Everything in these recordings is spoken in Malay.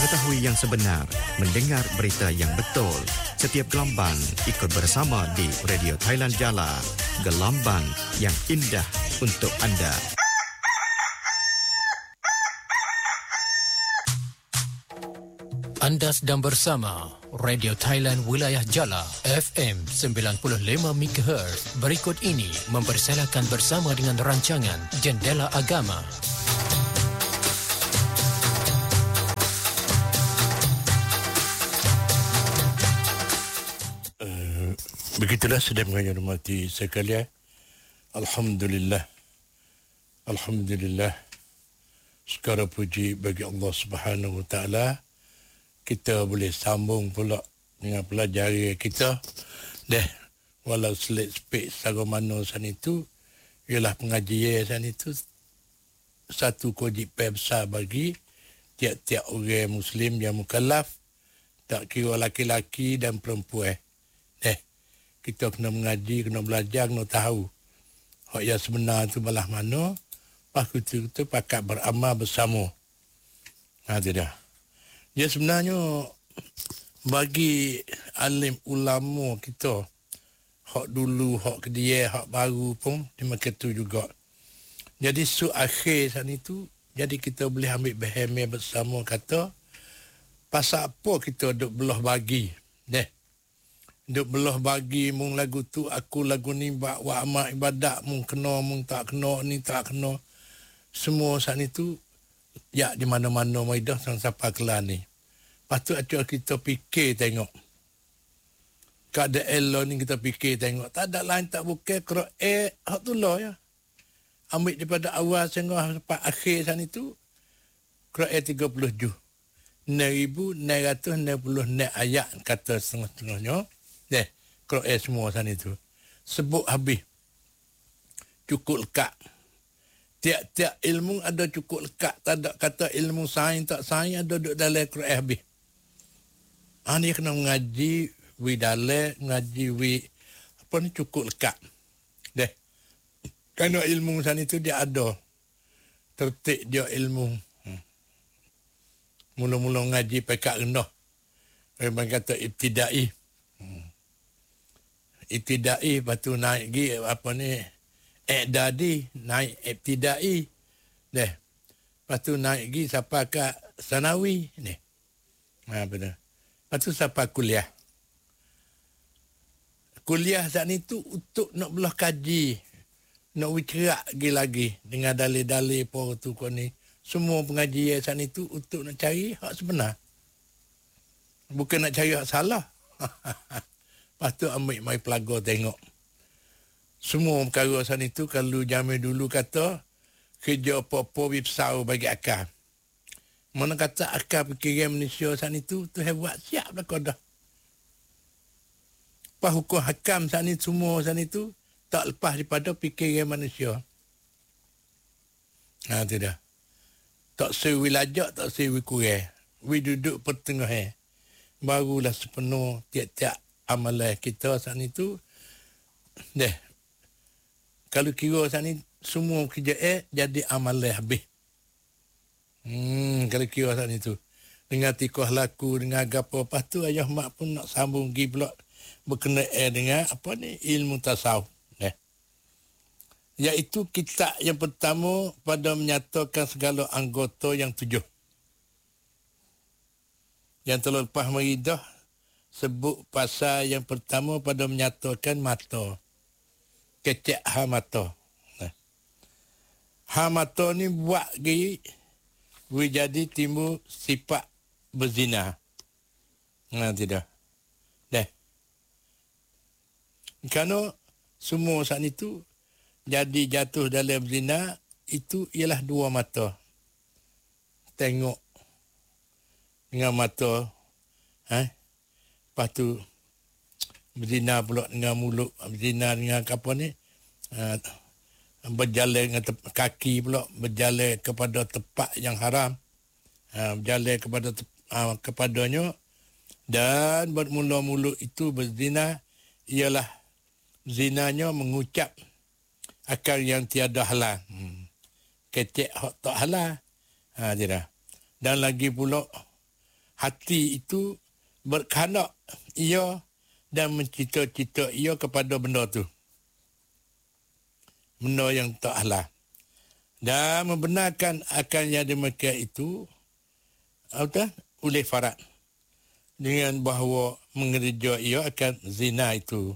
mengetahui yang sebenar, mendengar berita yang betul. Setiap gelambang ikut bersama di Radio Thailand Jala. Gelambang yang indah untuk anda. Anda sedang bersama Radio Thailand Wilayah Jala FM 95 MHz. Berikut ini mempersilakan bersama dengan rancangan Jendela Agama. Begitulah sedang menghormati sekalian. Alhamdulillah. Alhamdulillah. Segala puji bagi Allah Subhanahu Wa Taala. Kita boleh sambung pula dengan pelajari kita. Walau selit-sepik secara mana san itu, ialah pengajian san itu satu kewajipan besar bagi tiap-tiap orang Muslim yang mukallaf, tak kira laki-laki dan perempuan. Kita kena mengaji, kena belajar, kena tahu hak yang sebenar tu belah mana. Lepas kita pakat beramal bersama. Itu dah. Dia sebenarnya bagi alim ulama kita, hak dulu, hak kedia, hak baru pun dia macam tu juga. Jadi akhir saat itu, jadi kita boleh ambil bahagian bersama kata pasal apa kita duk belah bagi. Duk belah bagi mung lagu tu, aku lagu ni buat amal ibadat, mung kena, mung tak kena, ni tak kena. Semua saat itu, ya di mana-mana maidah sampai kelar ni. Lepas tu acuk kita fikir tengok. Keadaan lo ni kita fikir tengok. Tak ada lain tak bukan kerana hak tu lo ya. Ambil daripada awal sehingga sampai akhir saat itu, kerana 30 ju. 9,960 ayat kata setengah-setengahnya. Quran semua sana itu. Sebut habis. Cukup lekat. Tiap-tiap ilmu ada cukup lekat. Tak ada kata ilmu sains tak sains ada duduk dalam Quran habis. Ni kena mengaji, dalam, mengaji, apa ni cukup lekat. Kerana ilmu sana itu dia ada. Tertik dia ilmu. Mula-mula mengaji pekat rendah. Orang kata ibtidai. Ibtidai, lepas tu naik lagi apa ni, i'dadi, naik ibtidai. Lepas tu naik lagi sampai ke sanawi. Betul. Lepas tu sampai kuliah. Kuliah saat ni tu untuk nak belah kaji, nak bercerak lagi dengan dalil-dalil apa tu kau ni. Semua pengajian saat ni tu untuk nak cari hak sebenar. Bukan nak cari hak salah. Lepas tu ambil mai pelaga tengok. Semua perkara sana itu kalau zaman dulu kata kerja apa-apa besar bagi akal. Mana kata akal fikiran manusia sana itu tu hebat siap dah kau dah. Lepas hukum hakam sana semua sana itu tak lepas daripada fikiran manusia. Itu dah. Tak sewi lajak, tak sewi kurang. We duduk pertengahan. Barulah sepenuh tiap-tiap amalan kita saat itu. Kalau kira saat ni semua kerja jadi amalan habis. Kalau kira saat itu. Dengan tikoh laku, dengan agapo. Lepas tu ayah mak pun nak sambung pergi pula berkenaan dengan apa ni ilmu tasawuf. Iaitu kitab yang pertama pada menyatakan segala anggota yang 7. Yang telah lepas meridah sebut pasal yang pertama pada menyatakan mata. Kecek ha mata. Ha mata ni buat lagi jadi timbul sifat berzina. Tidak. Kerana semua saat itu jadi jatuh dalam zina itu ialah 2 mata. Tengok dengan mata. Lepas tu berzina pula dengan mulut, berzina dengan apa ni, berjalan dengan kaki pula, berjalan kepada tempat yang haram, berjalan kepadanya, dan bermula mulut itu berzina ialah zinanya mengucap akal yang tiada halal. Kecek hak tak halal. Tidak. Dan lagi pula hati itu berkehendak ia dan mencita-cita ia kepada benda tu. Benda yang tak halal. Dan membenarkan akan yang demikian itu oleh farad. Dengan bahawa mengerja ia akan zina itu.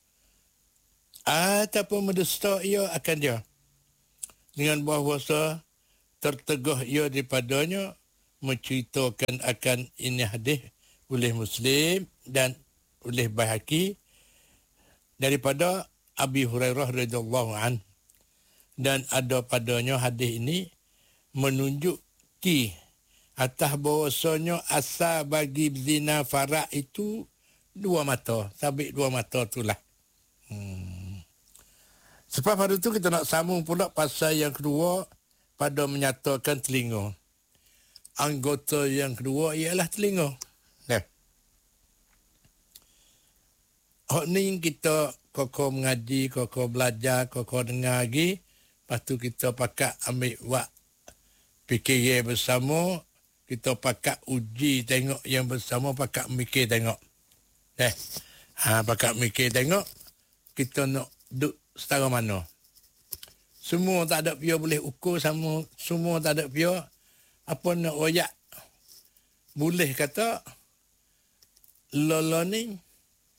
Ataupun mendusta ia akan dia. Dengan bahawa tertegah ia daripadanya menceritakan akan ini hadis oleh Muslim dan oleh Baihaqi daripada Abi Hurairah radhiyallahu an, dan ada padanya hadis ini menunjuki atas bahawasanya asal bagi zina farad itu dua mata, sabit dua mata itulah. Sebab pada itu kita nak sambung pula pasal yang kedua pada menyatakan telinga. Anggota yang kedua ialah telinga. Hak ni kita kokoh mengaji, kokoh belajar, kokoh dengar lagi. Lepas tu kita pakat ambil buat fikir bersama. Kita pakat uji tengok yang bersama, pakat mikir tengok. Pakat mikir tengok. Kita nak duduk setara mana. Semua tak ada pia boleh ukur sama. Semua tak ada pia. Apa nak royak. Boleh kata Lola ni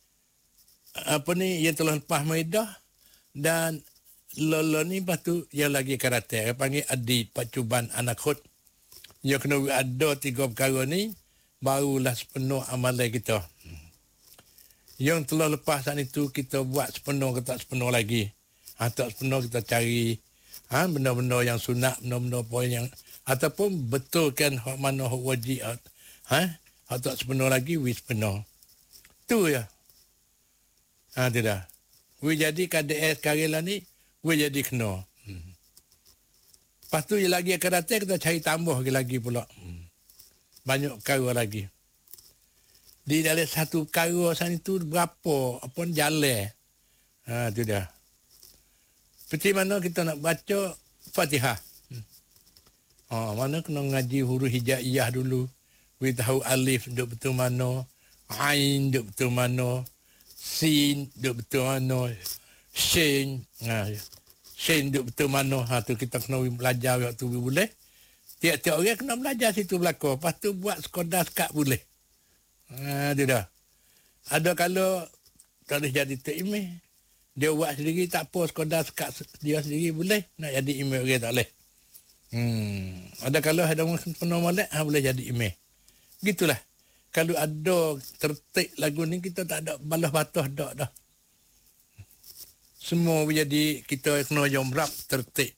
yang telah lepas maedah dan Lola ni lepas tu yang lagi karate. Dia panggil adik pacuban anak khut. Yang kena ada 3 perkara ni barulah sepenuh amalan kita. Yang telah lepas saat itu kita buat sepenuh ke tak sepenuh lagi. Tak sepenuh kita cari benda-benda yang sunat, benda-benda poin yang ataupun betulkan hak mana hak wajib. Hak tak sepenuh lagi wis sepenuh. Tu ya. Tidak. We jadi KDS sekarang lah ni, we jadi kena. Lepas tu lagi akan datang, kita cari tambah lagi pula. Banyak perkara lagi. Di dalam satu perkara sana itu berapa, apa jalan. Itu dah. Seperti mana kita nak baca Fatihah. Mana kena ngaji huruf hijaiyah dulu. We tahu alif duk betul mana, ain duk betul mana, sin duk betul mana, shin shin duk betul mana. Tu kita kena belajar waktu boleh. Tiap-tiap orang kena belajar situ belakang. Lepas tu buat sekadar sekat boleh. Dia dah. Ada kalau tak boleh jadi imam, dia buat sendiri tak apa, sekadar sekat dia sendiri boleh. Nak jadi imam orang tak boleh. Ada kalau ada orang pernah molek boleh jadi imam. Gitulah. Kalau ada tertib lagu ni, kita tak ada balas batas dak dah. Semua menjadi kita kena jomrap tertib.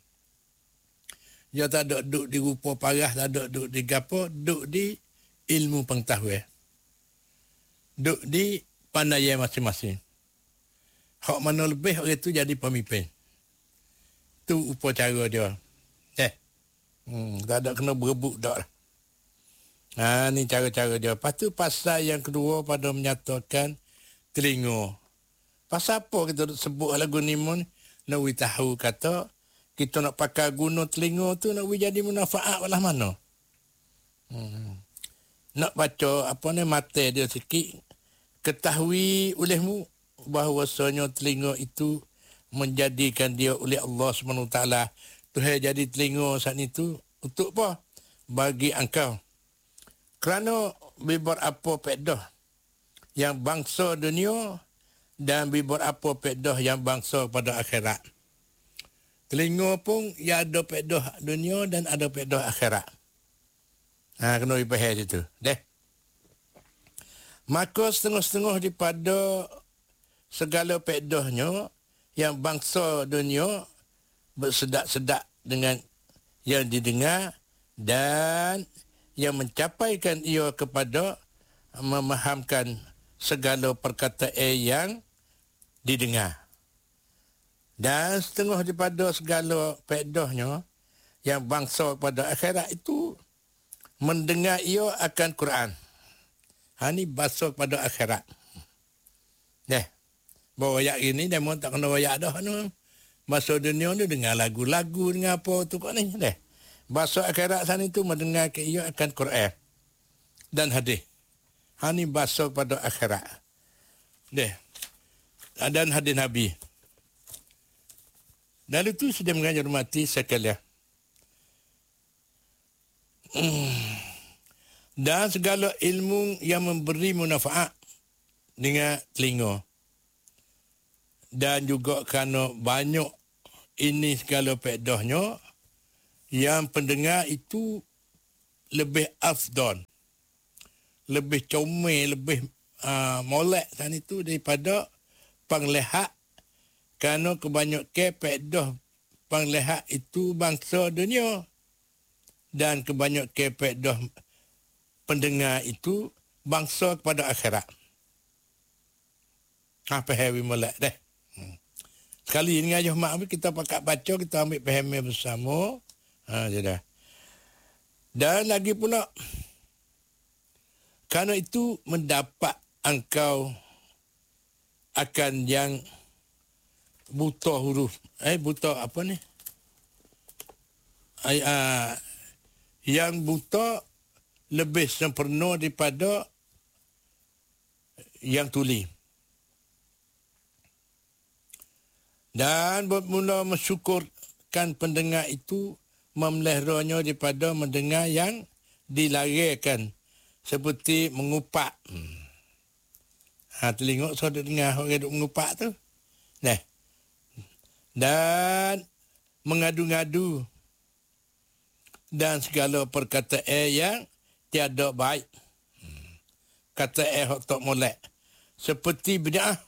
Dia tak ada duduk di rupa parah, tak ada duduk di gapo, duduk di ilmu pengetahuan. Duduk di pandaian masing-masing. Hak mana lebih orang itu jadi pemimpin. Tu upacara dia. Tak ada kena berebut dak lah. Ni cara-cara dia. Lepas tu pasal yang kedua pada menyatakan telinga. Pasal apa kita sebut lagu ni mun? Nak we tahu kata kita nak pakai guna telinga tu nak we jadi manfaat belah mana? Nak baca apa ni mata dia sikit, ketahui olehmu bahawasanya telinga itu menjadikan dia oleh Allah SWT. Tuhan jadi telinga saat itu untuk apa? Bagi engkau. Kerana beberapa pedah yang bangsa dunia dan beberapa pedah yang bangsa pada akhirat. Telinga pun ya ada pedah dunia dan ada pedah akhirat. Kena dipahami situ. Maka setengah-setengah daripada segala pedahnya yang bangsa dunia bersedak-sedak dengan yang didengar dan yang mencapaikan ia kepada memahamkan segala perkataan yang didengar. Dan setengah daripada segala pedahnya yang bangsa pada akhirat itu mendengar ia akan Quran. Ini bangsa pada akhirat. Bawa ayat ini dia mau tak kena ayat dah. Bangsa dunia ni dengar lagu-lagu, dengar apa tu kok ni. Bahasa akhirat sana itu mendengar ke ia akan Quran. dan hadis. Ini bahasa pada akhirat. Dan hadis Nabi. Dan itu sudah mengajar mati sekalian. Dan segala ilmu yang memberi manfaat dengan telinga. Dan juga kerana banyak ini segala faedahnya, yang pendengar itu lebih afdal, lebih comel, lebih molek sana itu daripada penglihat. Kerana kebanyakan faedah penglihat itu bangsa dunia. Dan kebanyakan faedah pendengar itu bangsa kepada akhirat. Apa heavy molek deh. Sekali ini aja mak kita pakai baca, kita ambil faham bersama. Sudah. Dan lagi pula, kerana itu mendapat engkau akan yang buta huruf. Buta apa ni? Yang buta lebih sempurna daripada yang tuli. Dan bermula mensyukurkan pendengar itu memeliharanya daripada mendengar yang dilarikan seperti mengupak. Telinga saya dengar orang duk mengupak tu. Dan mengadu-ngadu dan segala perkataan yang tiada baik. Kata hok tak molek. Seperti bid'ah.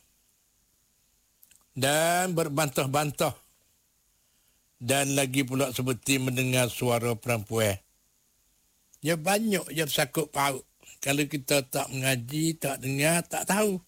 Dan berbantah-bantah. Dan lagi pula seperti mendengar suara perempuan. Ya banyak je sakut paut. Kalau kita tak mengaji, tak dengar, tak tahu.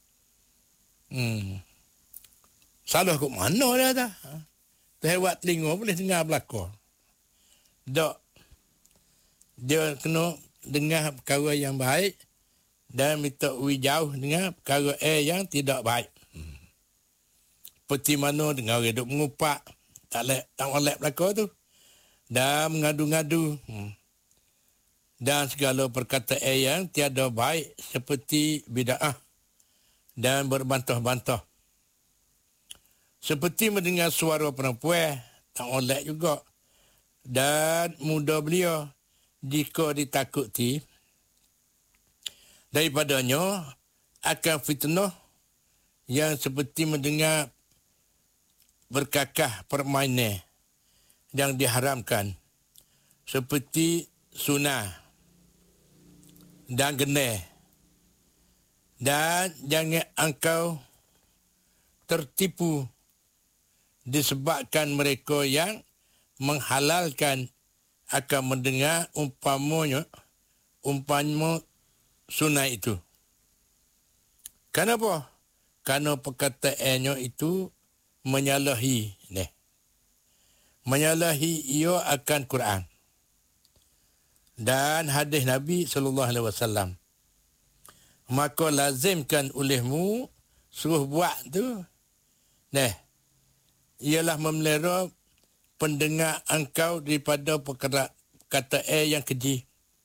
Salah kat mana dah tak? Terhewat telinga boleh dengar belakang. Tak. Dia kena dengar perkara yang baik dan minta jauh dengar perkara yang tidak baik. Seperti mana dengar orang duk mengupak, tak molek belakang tu. Dan mengadu-ngadu. Dan segala perkataan yang tiada baik seperti bid'ah dan berbantah-bantah. Seperti mendengar suara perempuan, tak molek juga. Dan muda belia jika ditakuti daripadanya akan fitnah yang seperti mendengar berkakah permainan yang diharamkan seperti sunah dan geneh. Dan jangan engkau tertipu disebabkan mereka yang menghalalkan akan mendengar umpama sunai itu. Kenapa? Kerana perkataannya itu menyalahi. Menyalahi ia akan Quran. Dan hadis Nabi SAW. Maka lazimkan olehmu suruh buat tu. Ialah memelihara pendengar engkau daripada perkataan yang keji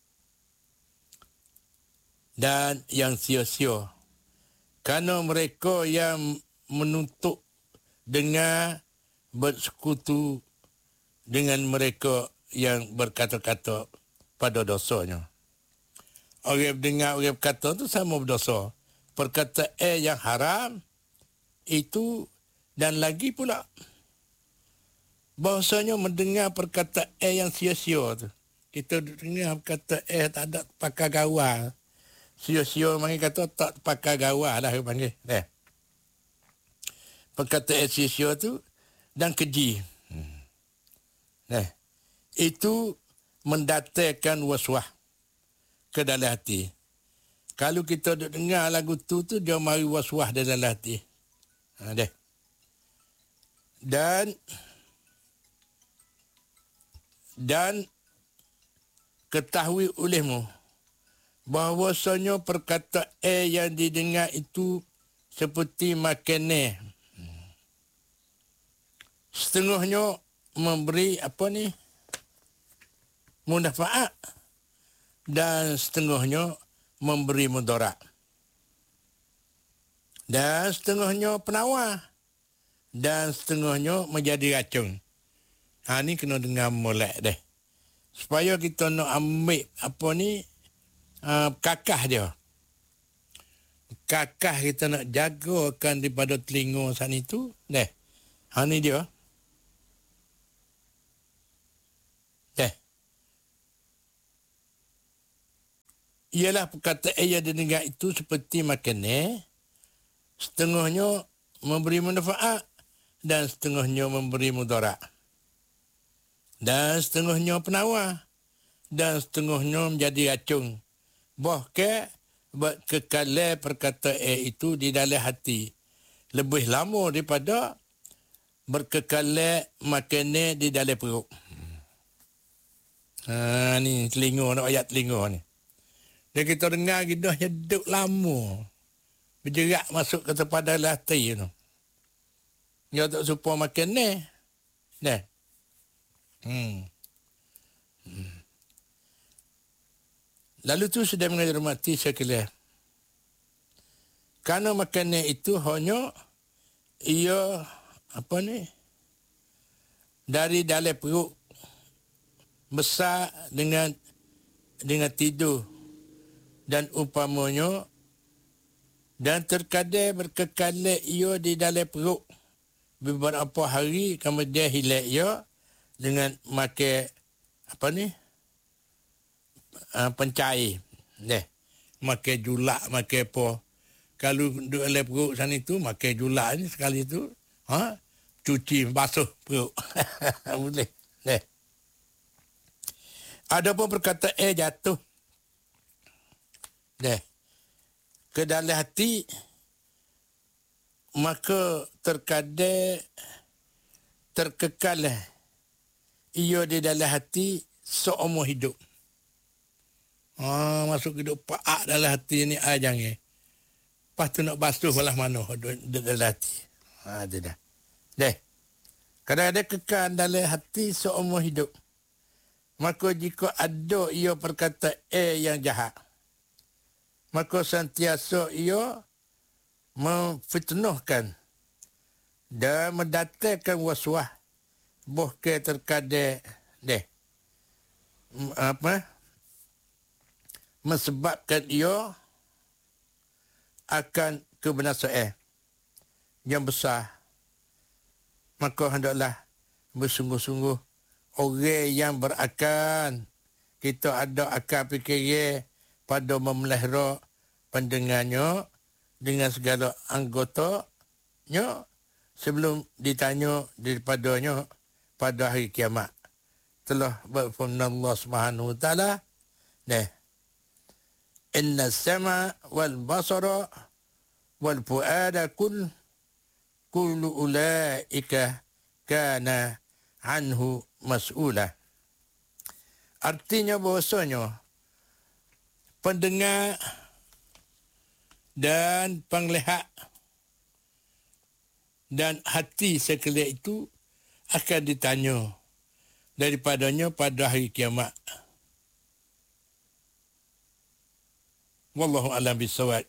dan yang sia-sia. Kerana mereka yang menuntut dengar bersekutu dengan mereka yang berkata-kata pada dosanya. Orang dengar, orang berkata itu sama berdosa. Perkataan yang haram itu dan lagi pula bahasanya mendengar perkataan yang sia-sia tu. Kita dengar perkataan tak ada pakai gawal. Sia-sia mereka kata tak pakai gawal lah dia panggil. Perkataan sia-sia tu dan keji. Itu mendatangkan waswah ke dalam hati. Kalau kita dengar lagu tu dia mari waswah dalam hati. Dan ketahui olehmu bahawasanya perkataan yang didengar itu seperti makanan. Setengahnya memberi manfaat dan setengahnya memberi mudarat. Dan setengahnya penawar. Dan setengahnya menjadi racun. Ni kena dengar molek deh. Supaya kita nak ambil kakah dia. Kakah kita nak jagakan daripada telinga sana itu. Deh. Ni dia. Deh. Ialah perkataan yang didengar itu seperti makanan. Setengahnya memberi manfaat dan setengahnya memberi mudarat. Dan setengahnya penawar dan setengahnya menjadi racun. Bahkan kekalan perkataan itu di dalam hati lebih lama daripada berkekalan makanan di dalam perut. Ni telinga, nak ayat telinga ni. Dan kita dengar gidahnya duduk lama. Bergerak masuk ke tempat dalam hati tu. Dia tak suka makan ni. Dah. Lalu tu sudah menghormati sekalian. Kerana makanan itu hanya ia dari dalam perut besar dengan tidur dan umpamanya dan terkadang berkekalan ia di dalam perut beberapa hari kemudian hilang ia dengan makan pencair. Makan julak, makan apa. Kalau duduk dalam perut sana itu, makan julak ni sekali tu, cuci, basuh perut. Boleh. Ada pun perkataan jatuh. Ke dalam hati, maka terkadang terkekal ia di dalam hati seumur hidup. Masuk hidup paak dalam hati ni jangan. Lepas tu nak basuh belah mana dalam hati. Tidak. Kadang-kadang kekal dalam hati seumur hidup. Maka jika ada ia perkataan yang jahat, maka sentiasa ia memfitnahkan dan mendatangkan waswas. Bahkan terkadang menyebabkan ia akan kebinasaan yang besar. Maka hendaklah bersungguh-sungguh orang yang berakal. Kita ada akal fikiran pada memelihara pendengarnya dengan segala anggotanya sebelum ditanya daripadanya pada hari kiamat. Telah berfirman Allah Subhanahu wa taala, inna as-sama wal basara wal fuada kullu ulaika kana anhu mas'ula. Artinya bahasanya pendengar dan penglihat dan hati sekalian itu akan ditanya daripadanya pada hari kiamat. Wallahu a'lam bissawab.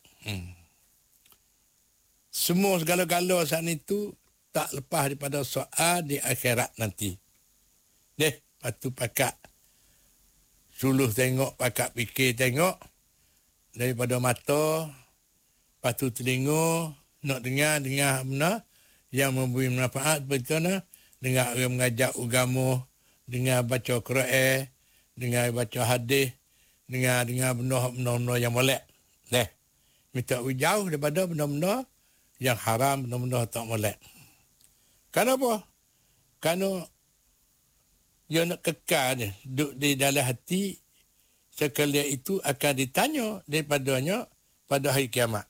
Semua segala-gala saat itu tak lepas daripada soal di akhirat nanti. Lepas tu pakak suluh tengok, pakak fikir tengok daripada mata, lepas tu telinga nak dengar benda yang memberi manfaat betul dengar orang mengajar agama, dengar baca Quran, dengar baca hadis, dengar benda-benda yang molek. Minta jauh daripada benda-benda yang haram, benda-benda tak molek. Kenapa? Kerana dia nak kekal dia, duduk di dalam hati sekalian itu akan ditanya daripadanya pada hari kiamat.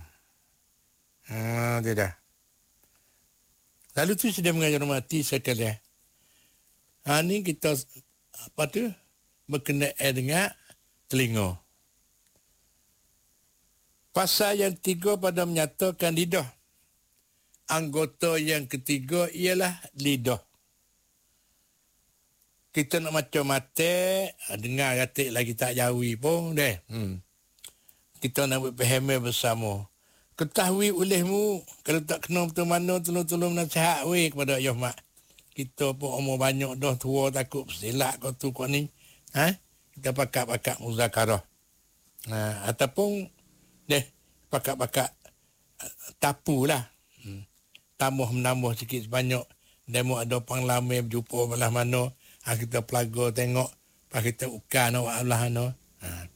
Tidak. Lalu tu sudah menghormati sekalian. Ni kita berkenaan dengan telinga. Pasal yang tiga pada menyatakan lidah. Anggota yang ketiga ialah lidah. kita nak macam mata, dengar katik lagi tak jawi pun deh. Kita nak buat paham bersama. Ketahui olehmu, kalau tak kena betul mana, tolong nasihat weh kepada ayah mak. Kita pun umur banyak dah, tua takut silap kau tu kau ni. Kita pakak-pakak muzakarah. Ataupun pakak-pakak tapu lah. Tambah-menambah sikit sebanyak. Demo ada pengalaman berjumpa belah mana. Kita pelaga tengok. Lepas kita ukan awak belah mana.